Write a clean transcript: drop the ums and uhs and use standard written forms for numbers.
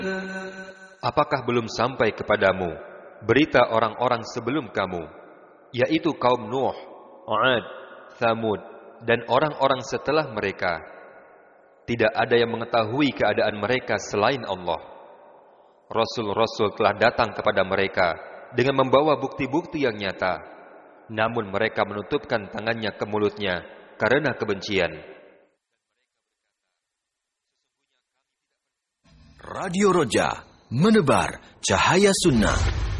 Apakah belum sampai kepadamu berita orang-orang sebelum kamu, yaitu kaum Nuh, 'Ad, Tsamud, dan orang-orang setelah mereka? Tidak ada yang mengetahui keadaan mereka selain Allah. Rasul-rasul telah datang kepada mereka dengan membawa bukti-bukti yang nyata, namun mereka menutupkan tangannya ke mulutnya karena kebencian. Radio Roja, menebar cahaya sunnah.